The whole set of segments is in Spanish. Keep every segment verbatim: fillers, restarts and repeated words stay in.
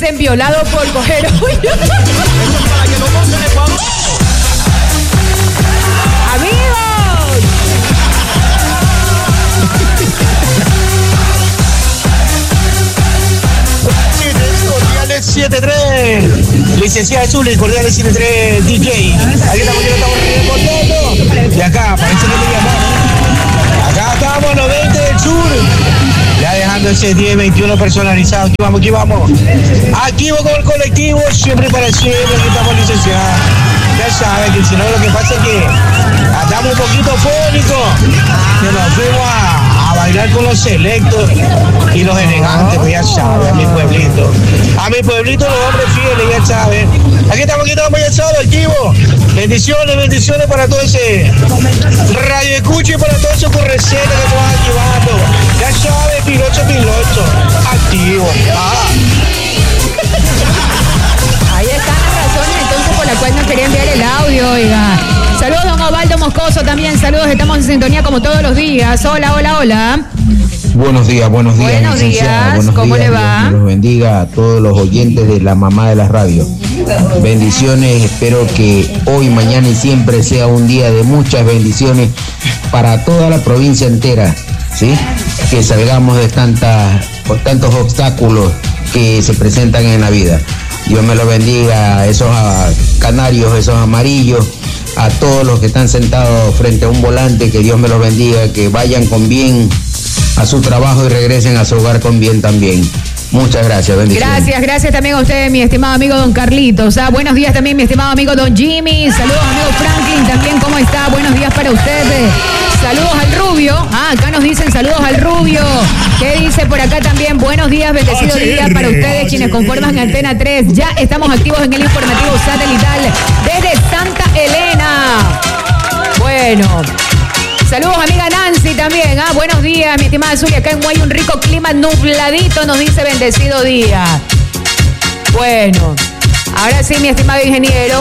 sienten violados por coger. ¡Amigos! siete tres, licenciada Zuli, cordiales siete tres D J. Aquí estamos, aquí estamos reportando. Y acá, parece que me llamaron. Acá estamos, los veinte del sur. Ya dejando ese diez veintiuno personalizado. Aquí vamos, aquí vamos. Activo con el colectivo, siempre para siempre. Aquí estamos, licenciada. Ya saben que si no, lo que pasa es que estamos un poquito fónicos. Que nos fuimos a, a bailar con los selectos y los elegantes, pues ya saben, a mi pueblito. A mi pueblito, los hombres fieles, ya saben. Aquí estamos, aquí estamos, ya saben, activo. Bendiciones, bendiciones para todo ese radio escucha y para todos esos correcetas que estamos activando. Ya saben, piloto, piloto. Activo. Ah. Ahí están las razones entonces por las cuales nos quería enviar el audio, oiga. Saludos, don Osvaldo Moscoso también, saludos, estamos en sintonía como todos los días. Hola, hola, hola. Buenos días, buenos días, buenos días. Buenos ¿Cómo días, le va? Dios los bendiga a todos los oyentes de la mamá de la radio. Bendiciones, espero que hoy, mañana y siempre sea un día de muchas bendiciones para toda la provincia entera, ¿sí? Que salgamos de tantas, por tantos obstáculos que se presentan en la vida. Dios me lo bendiga a esos a canarios, esos amarillos, a todos los que están sentados frente a un volante, que Dios me los bendiga, que vayan con bien a su trabajo y regresen a su hogar con bien también. Muchas gracias, bendiciones. Gracias, gracias también a usted, mi estimado amigo don Carlitos. Ah, buenos días también, mi estimado amigo don Jimmy. Saludos, amigo Franklin, también, ¿cómo está? Buenos días para usted. Saludos al Rubio. Ah, acá nos dicen saludos al Rubio. ¿Qué dice por acá también? Buenos días, bendecido día para ustedes, quienes conforman Antena tres. Ya estamos activos en el informativo satelital desde Santa Elena. Bueno. Saludos, amiga Nancy también. Ah, buenos días, mi estimada Zulia. Acá en Guay un rico clima nubladito, nos dice bendecido día. Bueno, ahora sí, mi estimado ingeniero.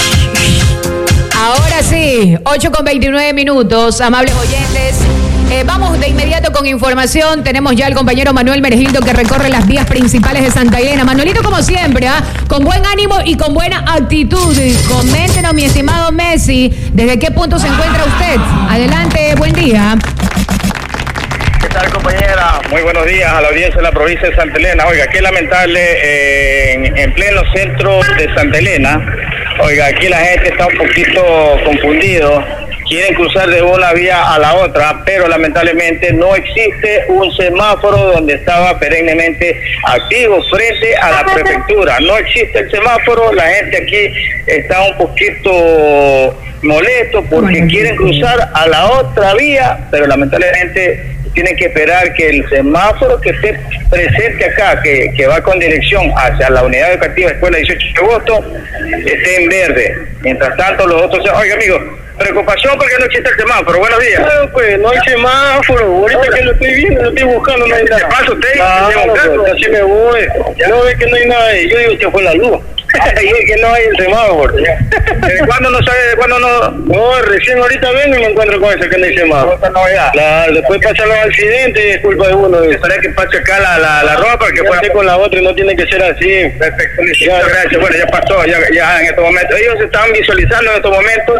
Ahora sí, ocho con veintinueve minutos, amables oyentes. Eh, vamos de inmediato con información. Tenemos ya al compañero Manuel Meregildo que recorre las vías principales de Santa Elena. Manuelito, como siempre, ¿eh? Con buen ánimo y con buena actitud. Coméntenos, mi estimado Messi, ¿desde qué punto se encuentra usted? Adelante, buen día. ¿Qué tal, compañera? Muy buenos días a la audiencia de la provincia de Santa Elena. Oiga, qué lamentable, eh, en, en pleno centro de Santa Elena. Oiga, aquí la gente está un poquito confundido. Quieren cruzar de una vía a la otra, pero lamentablemente no existe un semáforo donde estaba perennemente activo frente a la prefectura. No existe el semáforo, la gente aquí está un poquito molesto porque quieren cruzar a la otra vía, pero lamentablemente tienen que esperar que el semáforo que esté presente acá, que, que va con dirección hacia la unidad educativa Escuela dieciocho de agosto, esté en verde. Mientras tanto, los otros... Oiga, amigo, preocupación porque no existe el semáforo. Buenos días. Claro, pues, no hay semáforo. Ahorita que lo estoy viendo, lo estoy buscando, no hay nada. ¿Qué pasa usted? Claro, pues, así me voy. No ve que no hay nada ahí. Yo digo que fue la luz. Ahí es que no hay el semáforo. ¿De cuándo no sabe? ¿De cuándo no? No, recién ahorita vengo y me encuentro con eso, que no hay semáforo. Claro, después pasan los accidentes y es culpa de uno. Espera que pase acá la, la, la ropa para que pueda... con la otra y no tiene que ser así. Perfecto, muchas gracias. Bueno, ya pasó, ya, ya en estos momentos. Ellos están visualizando en estos momentos...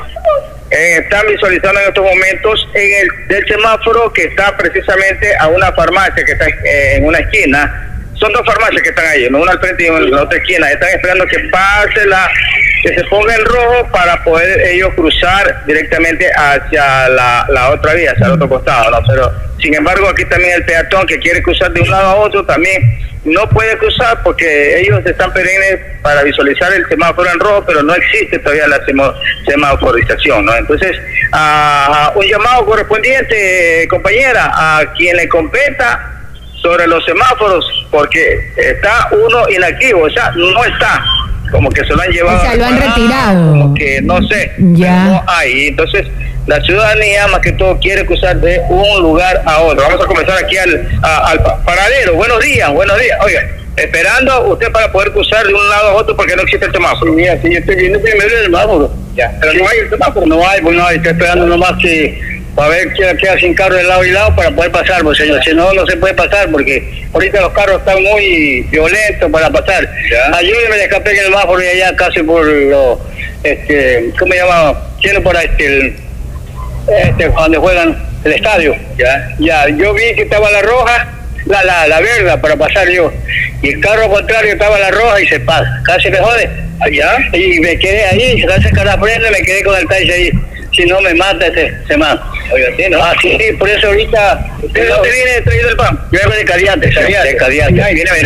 Eh, están visualizando en estos momentos en el del semáforo que está precisamente a una farmacia que está eh, en una esquina. Son dos farmacias que están ahí, una al frente y una en la otra esquina. Están esperando que pase la, que se ponga en rojo para poder ellos cruzar directamente hacia la, la otra vía, hacia el otro costado, ¿no? Pero sin embargo aquí también el peatón que quiere cruzar de un lado a otro también no puede cruzar porque ellos están perennes para visualizar el semáforo en rojo, pero no existe todavía la semo, semaforización, ¿no? Entonces, uh, un llamado correspondiente, compañera, a quien le competa sobre los semáforos, porque está uno inactivo, o sea, no está, como que se lo han llevado. O sea, lo han retirado. Como que no sé, ya. No hay. Entonces, la ciudadanía más que todo quiere cruzar de un lugar a otro. Vamos a comenzar aquí al, a, al paradero. Buenos días, buenos días. Oiga, esperando usted para poder cruzar de un lado a otro porque no existe el semáforo. Sí, sí, yo estoy viendo primero el semáforo. Ya, pero sí, no hay el semáforo. No hay, pues no hay, estoy esperando nomás que para ver quién queda sin carro de lado y lado para poder pasar, pues señor, si no, no se puede pasar porque ahorita los carros están muy violentos para pasar. ¿Ya? Ayer me escapé en el semáforo y allá casi por lo, este, ¿cómo se llama? Yendo por este, el, este, donde juegan el estadio. Ya, ya, yo vi que estaba la roja, la, la, la verde para pasar yo, y el carro contrario estaba la roja y se pasa, casi me jode. Allá, y me quedé ahí, casi que la frente me quedé con el taxi ahí. Si no me mata ese semana. Oiga, sí, ¿no? Ah, sí, por eso ahorita... ¿Usted dónde viene trayendo el pan? Yo vengo de Cadiante, ¿sabía? De Cadiante. Ay, viene a ver.